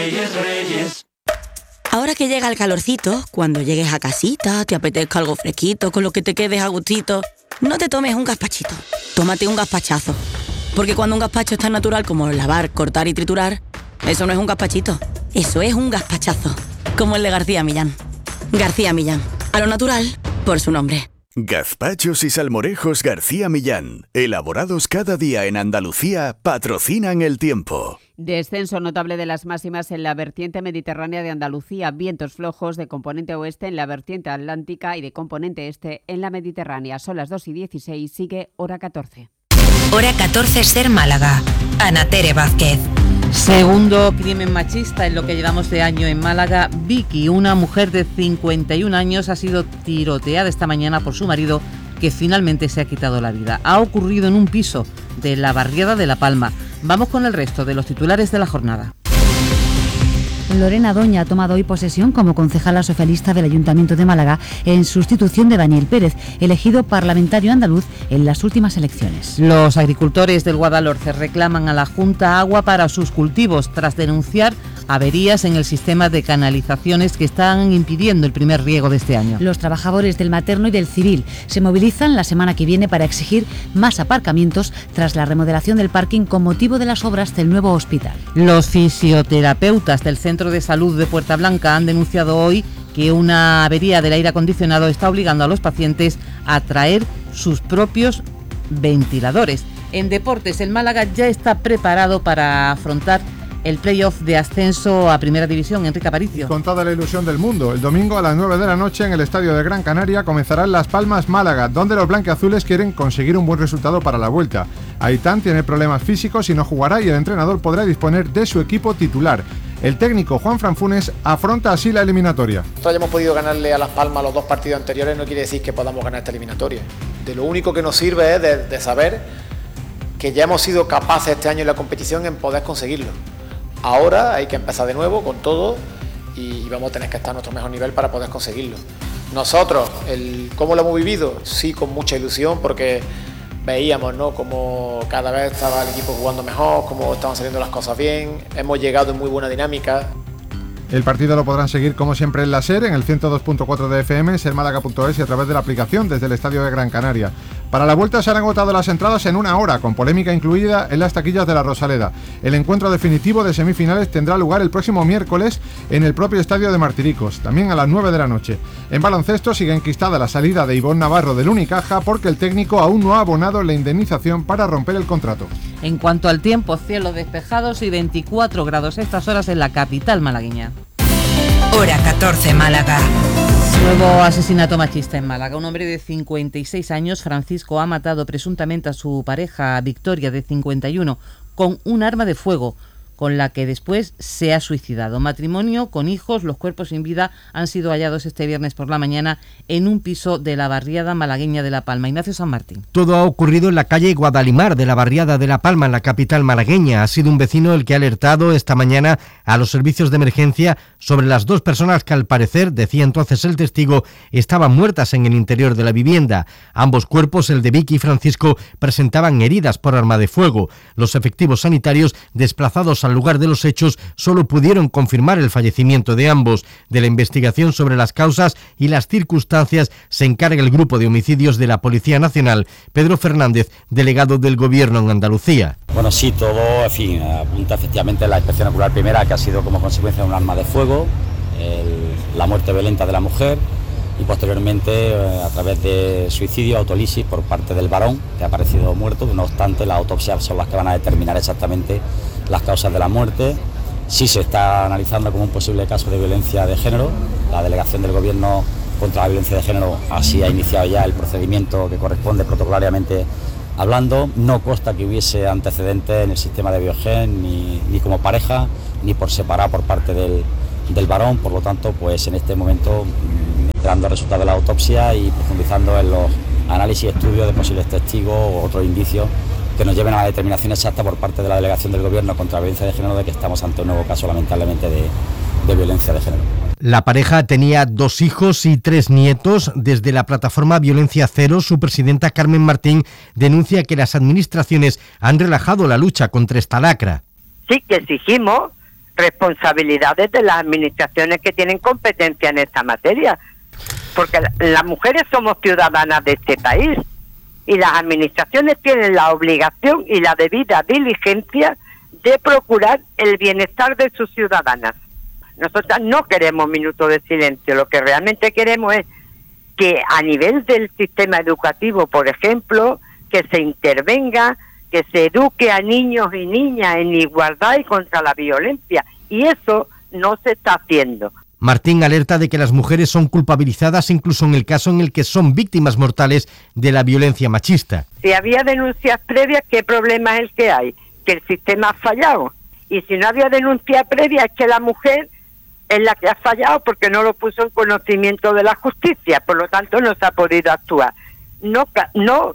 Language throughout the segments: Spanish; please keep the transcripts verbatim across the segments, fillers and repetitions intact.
Reyes, Reyes. Ahora que llega el calorcito, cuando llegues a casita, te apetezca algo fresquito, con lo que te quedes a gustito, no te tomes un gazpachito, tómate un gazpachazo. Porque cuando un gazpacho es tan natural como lavar, cortar y triturar, eso no es un gazpachito, eso es un gazpachazo, como el de García Millán. García Millán, a lo natural, por su nombre. Gazpachos y salmorejos García Millán, elaborados cada día en Andalucía, patrocinan el tiempo. Descenso notable de las máximas en la vertiente mediterránea de Andalucía, vientos flojos de componente oeste en la vertiente atlántica y de componente este en la mediterránea. Son las dos y dieciséis, sigue Hora catorce. Hora catorce, Ser Málaga. Ana Tere Vázquez. Segundo crimen machista en lo que llevamos de año en Málaga. Vicky, una mujer de cincuenta y un años, ha sido tiroteada esta mañana por su marido, que finalmente se ha quitado la vida. Ha ocurrido en un piso de la barriada de La Palma. Vamos con el resto de los titulares de la jornada. Lorena Doña ha tomado hoy posesión como concejala socialista del Ayuntamiento de Málaga en sustitución de Daniel Pérez, elegido parlamentario andaluz en las últimas elecciones. Los agricultores del Guadalhorce reclaman a la Junta agua para sus cultivos tras denunciar averías en el sistema de canalizaciones que están impidiendo el primer riego de este año. Los trabajadores del materno y del civil se movilizan la semana que viene para exigir más aparcamientos tras la remodelación del parking con motivo de las obras del nuevo hospital. Los fisioterapeutas del Centro de Salud de Puerta Blanca han denunciado hoy que una avería del aire acondicionado está obligando a los pacientes a traer sus propios ventiladores. En deportes, el Málaga ya está preparado para afrontar el playoff de ascenso a Primera División. Enrique Aparicio. Con toda la ilusión del mundo, el domingo a las nueve de la noche en el Estadio de Gran Canaria comenzarán Las Palmas Málaga, donde los blanquiazules quieren conseguir un buen resultado para la vuelta. Aitán tiene problemas físicos y no jugará, y el entrenador podrá disponer de su equipo titular. El técnico Juan Franfunes afronta así la eliminatoria. Nosotros hayamos podido ganarle a Las Palmas los dos partidos anteriores no quiere decir que podamos ganar esta eliminatoria. De lo único que nos sirve es de, de saber que ya hemos sido capaces este año en la competición en poder conseguirlo. Ahora hay que empezar de nuevo con todo y vamos a tener que estar a nuestro mejor nivel para poder conseguirlo. Nosotros, el, ¿cómo lo hemos vivido? Sí, con mucha ilusión, porque veíamos, ¿no?, cómo cada vez estaba el equipo jugando mejor, cómo estaban saliendo las cosas bien, hemos llegado en muy buena dinámica. El partido lo podrán seguir como siempre en la SER, en el ciento dos punto cuatro de F M, ser málaga punto es y a través de la aplicación desde el Estadio de Gran Canaria. Para la vuelta se han agotado las entradas en una hora, con polémica incluida en las taquillas de la Rosaleda. El encuentro definitivo de semifinales tendrá lugar el próximo miércoles en el propio Estadio de Martiricos, también a las nueve de la noche. En baloncesto sigue enquistada la salida de Ivonne Navarro del Unicaja porque el técnico aún no ha abonado la indemnización para romper el contrato. En cuanto al tiempo, cielos despejados y veinticuatro grados estas horas en la capital malagueña. Hora catorce, Málaga. Nuevo asesinato machista en Málaga. Un hombre de cincuenta y seis años, Francisco, ha matado presuntamente a su pareja Victoria, de cincuenta y uno, con un arma de fuego, con la que después se ha suicidado. Matrimonio con hijos, los cuerpos sin vida han sido hallados este viernes por la mañana en un piso de la barriada malagueña de La Palma. Ignacio San Martín. Todo ha ocurrido en la calle Guadalimar de la barriada de La Palma, en la capital malagueña. Ha sido un vecino el que ha alertado esta mañana a los servicios de emergencia sobre las dos personas que, al parecer, decía entonces el testigo, estaban muertas en el interior de la vivienda. Ambos cuerpos, el de Vicky y Francisco, presentaban heridas por arma de fuego. Los efectivos sanitarios desplazados al lugar de los hechos solo pudieron confirmar el fallecimiento de ambos. De la investigación sobre las causas y las circunstancias se encarga el grupo de homicidios de la Policía Nacional. Pedro Fernández, delegado del Gobierno en Andalucía. Bueno, sí, todo, en fin, apunta efectivamente a la inspección ocular primera, que ha sido como consecuencia de un arma de fuego, el, la muerte violenta de la mujer, y posteriormente eh, a través de suicidio, autolisis por parte del varón, que ha aparecido muerto. No obstante, las autopsias son las que van a determinar exactamente las causas de la muerte. Sí se está analizando como un posible caso de violencia de género. La delegación del Gobierno contra la violencia de género así ha iniciado ya el procedimiento que corresponde protocolariamente hablando. No consta que hubiese antecedentes en el sistema de Biogen, ni, ni como pareja, ni por separado por parte del, del varón. Por lo tanto, pues en este momento, esperando el resultado de la autopsia y profundizando en los análisis y estudios de posibles testigos o otros indicios que nos lleven a la determinación exacta por parte de la delegación del Gobierno contra la violencia de género de que estamos ante un nuevo caso, lamentablemente, de, de violencia de género. La pareja tenía dos hijos y tres nietos. Desde la plataforma Violencia Cero, su presidenta Carmen Martín denuncia que las administraciones han relajado la lucha contra esta lacra. Sí que exigimos responsabilidades de las administraciones que tienen competencia en esta materia, porque las mujeres somos ciudadanas de este país y las administraciones tienen la obligación y la debida diligencia de procurar el bienestar de sus ciudadanas. Nosotras no queremos minutos de silencio, lo que realmente queremos es que a nivel del sistema educativo, por ejemplo, que se intervenga, que se eduque a niños y niñas en igualdad y contra la violencia, y eso no se está haciendo. Martín alerta de que las mujeres son culpabilizadas incluso en el caso en el que son víctimas mortales de la violencia machista. Si había denuncias previas, ¿qué problema es el que hay? Que el sistema ha fallado. Y si no había denuncia previa, es que la mujer es la que ha fallado porque no lo puso en conocimiento de la justicia, por lo tanto no se ha podido actuar. No, no,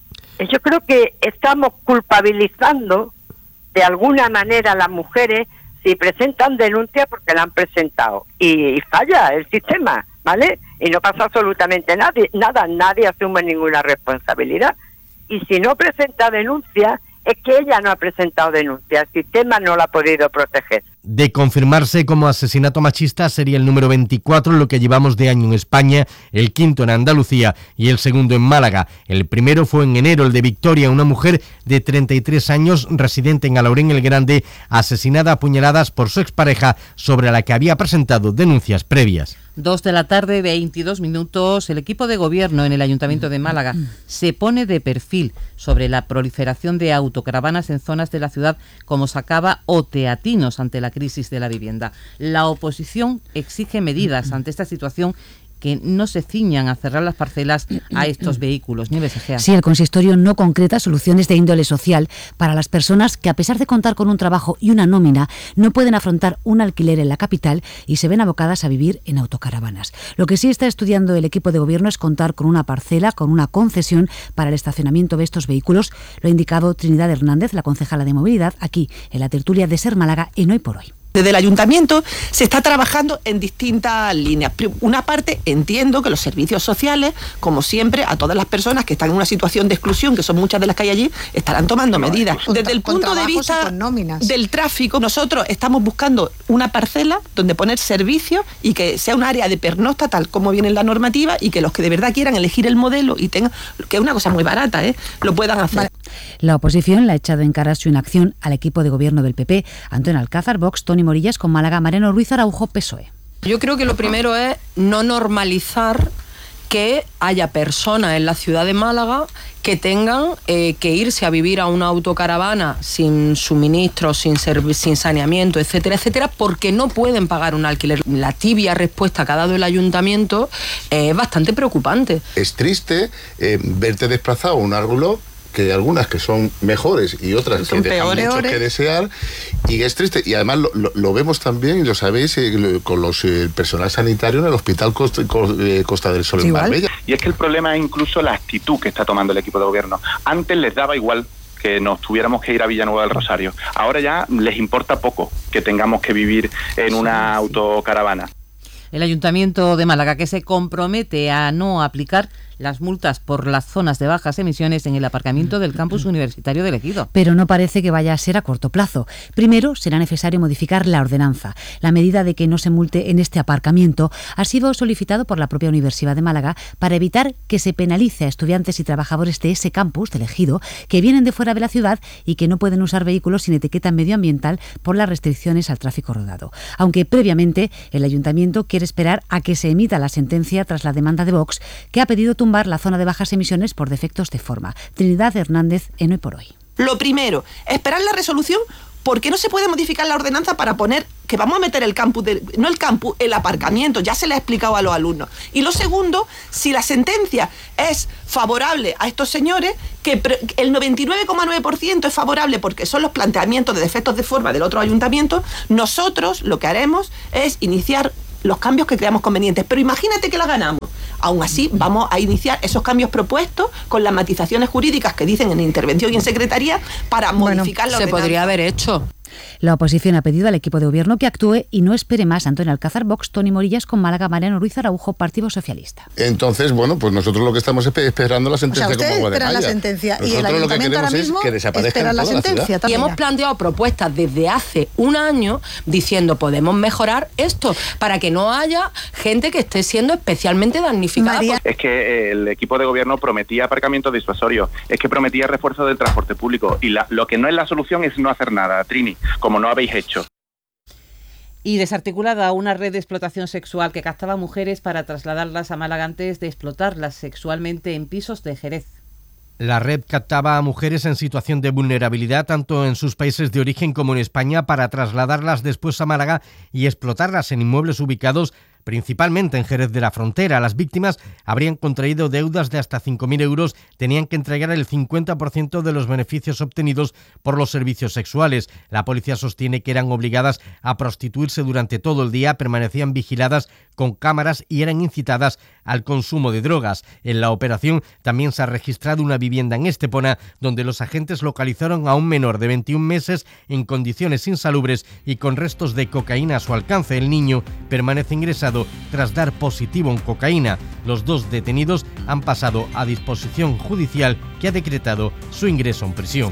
yo creo que estamos culpabilizando de alguna manera a las mujeres si presentan denuncia porque la han presentado y, y falla el sistema, ¿vale? Y no pasa absolutamente nadie, nada, nadie asume ninguna responsabilidad. Y si no presenta denuncia, es que ella no ha presentado denuncia, el sistema no la ha podido proteger. De confirmarse como asesinato machista sería el número veinticuatro, lo que llevamos de año en España, el quinto en Andalucía y el segundo en Málaga. El primero fue en enero, el de Victoria, una mujer de treinta y tres años, residente en Alhaurín el Grande, asesinada a puñaladas por su expareja, sobre la que había presentado denuncias previas. Dos de la tarde, veintidós minutos. El equipo de gobierno en el Ayuntamiento de Málaga se pone de perfil sobre la proliferación de autocaravanas en zonas de la ciudad como Sacaba o Teatinos ante la crisis de la vivienda. La oposición exige medidas ante esta situación que no se ciñan a cerrar las parcelas a estos vehículos. Nieves Egea. Sí, el consistorio no concreta soluciones de índole social para las personas que, a pesar de contar con un trabajo y una nómina, no pueden afrontar un alquiler en la capital y se ven abocadas a vivir en autocaravanas. Lo que sí está estudiando el equipo de gobierno es contar con una parcela, con una concesión para el estacionamiento de estos vehículos. Lo ha indicado Trinidad Hernández, la concejala de Movilidad, aquí en la tertulia de Ser Málaga en Hoy por Hoy. Desde el ayuntamiento se está trabajando en distintas líneas. Una parte, entiendo que los servicios sociales, como siempre, a todas las personas que están en una situación de exclusión, que son muchas de las que hay allí, estarán tomando medidas. Desde el punto de vista del tráfico, nosotros estamos buscando una parcela donde poner servicios y que sea un área de pernocta tal como viene en la normativa, y que los que de verdad quieran elegir el modelo y tengan, que es una cosa muy barata, ¿eh?, lo puedan hacer. Vale. La oposición le ha echado en cara su inacción al equipo de gobierno del P P, Antonio Alcázar, Vox, Toni Morillas con Málaga, Mariano Ruiz Araujo, P S O E. Yo creo que lo primero es no normalizar que haya personas en la ciudad de Málaga que tengan eh, que irse a vivir a una autocaravana sin suministros, sin, sin saneamiento, etcétera, etcétera, porque no pueden pagar un alquiler. La tibia respuesta que ha dado el ayuntamiento eh, es bastante preocupante. Es triste eh, verte desplazado a un ángulo, que hay algunas que son mejores y otras que, que dejan mucho que desear, y es triste. Y además lo, lo, lo vemos también, y lo sabéis, eh, con los eh, personal sanitario en el Hospital Costa, Costa del Sol, sí, en Marbella. Y es que el problema es incluso la actitud que está tomando el equipo de gobierno. Antes les daba igual que nos tuviéramos que ir a Villanueva del Rosario. Ahora ya les importa poco que tengamos que vivir en una autocaravana. El Ayuntamiento de Málaga, que se compromete a no aplicar las multas por las zonas de bajas emisiones en el aparcamiento del campus universitario de Ejido. Pero no parece que vaya a ser a corto plazo. Primero, será necesario modificar la ordenanza. La medida de que no se multe en este aparcamiento ha sido solicitado por la propia Universidad de Málaga para evitar que se penalice a estudiantes y trabajadores de ese campus del Ejido que vienen de fuera de la ciudad y que no pueden usar vehículos sin etiqueta medioambiental por las restricciones al tráfico rodado. Aunque previamente el Ayuntamiento quiere esperar a que se emita la sentencia tras la demanda de Vox, que ha pedido tumbar la zona de bajas emisiones por defectos de forma. Trinidad Hernández en Hoy por Hoy. Lo primero, esperar la resolución, porque no se puede modificar la ordenanza para poner que vamos a meter el campus, de, no el campus, el aparcamiento, ya se le ha explicado a los alumnos. Y lo segundo, si la sentencia es favorable a estos señores, que el noventa y nueve coma nueve por ciento es favorable porque son los planteamientos de defectos de forma del otro ayuntamiento, nosotros lo que haremos es iniciar los cambios que creamos convenientes. Pero imagínate que la ganamos. Aún así, vamos a iniciar esos cambios propuestos con las matizaciones jurídicas que dicen en intervención y en secretaría para modificar bueno, la ordenanza. Se podría haber hecho. La oposición ha pedido al equipo de gobierno que actúe y no espere más. Antonio Alcázar, Vox, Toni Morillas con Málaga, Mariano Ruiz Araujo, Partido Socialista. Entonces, bueno, pues nosotros lo que estamos es esperando la sentencia. O sea, ustedes como esperan la sentencia y el ayuntamiento ahora mismo que espera la sentencia. Y hemos planteado propuestas desde hace un año diciendo podemos mejorar esto para que no haya gente que esté siendo especialmente damnificada. Por... Es que el equipo de gobierno prometía aparcamientos disuasorios, es que prometía refuerzo del transporte público y la, lo que no es la solución es no hacer nada, Trini, como no habéis hecho. Y desarticulada una red de explotación sexual que captaba mujeres para trasladarlas a Málaga antes de explotarlas sexualmente en pisos de Jerez. La red captaba a mujeres en situación de vulnerabilidad tanto en sus países de origen como en España para trasladarlas después a Málaga y explotarlas en inmuebles ubicados principalmente en Jerez de la Frontera. Las víctimas habrían contraído deudas de hasta cinco mil euros, tenían que entregar el cincuenta por ciento de los beneficios obtenidos por los servicios sexuales. La policía sostiene que eran obligadas a prostituirse durante todo el día, permanecían vigiladas con cámaras y eran incitadas al consumo de drogas. En la operación también se ha registrado una vivienda en Estepona, donde los agentes localizaron a un menor de veintiún meses en condiciones insalubres y con restos de cocaína a su alcance. El niño permanece ingresado tras dar positivo en cocaína. Los dos detenidos han pasado a disposición judicial que ha decretado su ingreso en prisión.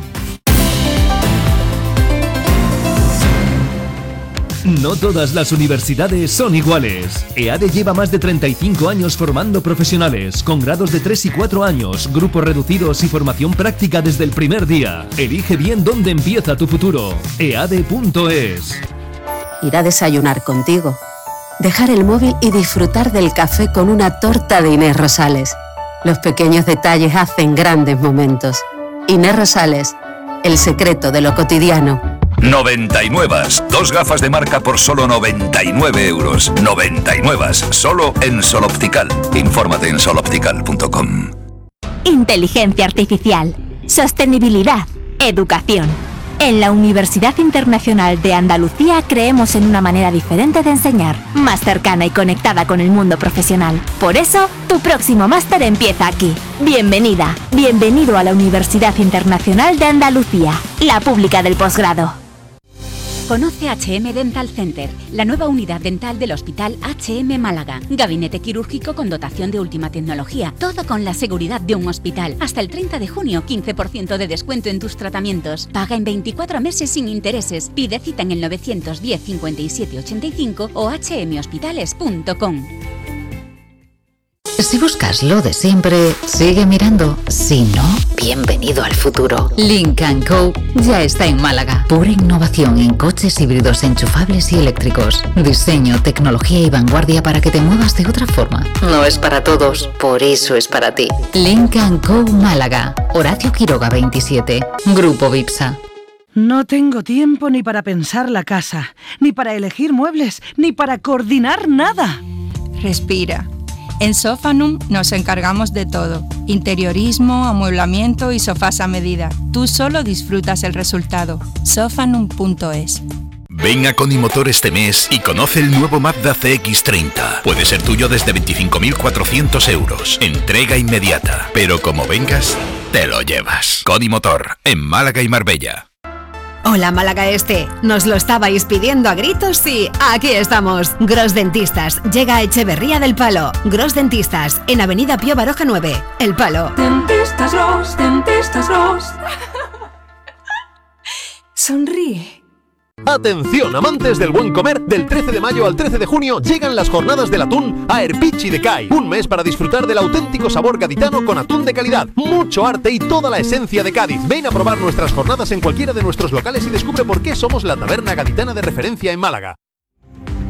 No todas las universidades son iguales. EADE lleva más de treinta y cinco años formando profesionales, con grados de tres y cuatro años, grupos reducidos y formación práctica desde el primer día. Elige bien dónde empieza tu futuro. E A D E punto es. Ir a desayunar contigo. Dejar el móvil y disfrutar del café con una torta de Inés Rosales. Los pequeños detalles hacen grandes momentos. Inés Rosales, el secreto de lo cotidiano. noventa y nueve. Dos gafas de marca por solo noventa y nueve euros. noventa y nueve. Solo en Sol Optical. Infórmate en sol optical punto com. Inteligencia artificial, sostenibilidad, educación. En la Universidad Internacional de Andalucía creemos en una manera diferente de enseñar, más cercana y conectada con el mundo profesional. Por eso, tu próximo máster empieza aquí. Bienvenida, bienvenido a la Universidad Internacional de Andalucía, la pública del posgrado. Conoce H M Dental Center, la nueva unidad dental del Hospital H M Málaga. Gabinete quirúrgico con dotación de última tecnología. Todo con la seguridad de un hospital. Hasta el treinta de junio, quince por ciento de descuento en tus tratamientos. Paga en veinticuatro meses sin intereses. Pide cita en el novecientos diez cincuenta y siete ochenta y cinco o h m hospitales punto com. Si buscas lo de siempre, sigue mirando. Si no, bienvenido al futuro. Lynk and Co ya está en Málaga. Pura innovación en coches híbridos enchufables y eléctricos. Diseño, tecnología y vanguardia para que te muevas de otra forma. No es para todos, por eso es para ti. Lynk and Co Málaga. Horacio Quiroga veintisiete. Grupo Vipsa. No tengo tiempo ni para pensar la casa, ni para elegir muebles, ni para coordinar nada. Respira. En Sofanum nos encargamos de todo. Interiorismo, amueblamiento y sofás a medida. Tú solo disfrutas el resultado. sofanum punto es. Ven a Conimotor este mes y conoce el nuevo Mazda C X treinta. Puede ser tuyo desde veinticinco mil cuatrocientos euros. Entrega inmediata. Pero como vengas, te lo llevas. Conimotor, en Málaga y Marbella. Hola Málaga Este, nos lo estabais pidiendo a gritos y aquí estamos. Gros Dentistas llega a Echeverría del Palo. Gros Dentistas en Avenida Pío Baroja nueve, El Palo. Dentistas Gros, Dentistas Gros. Sonríe. Atención, amantes del buen comer, del trece de mayo al trece de junio llegan las jornadas del atún a Erpichi de Cai. Un mes para disfrutar del auténtico sabor gaditano con atún de calidad, mucho arte y toda la esencia de Cádiz. Ven a probar nuestras jornadas en cualquiera de nuestros locales y descubre por qué somos la taberna gaditana de referencia en Málaga.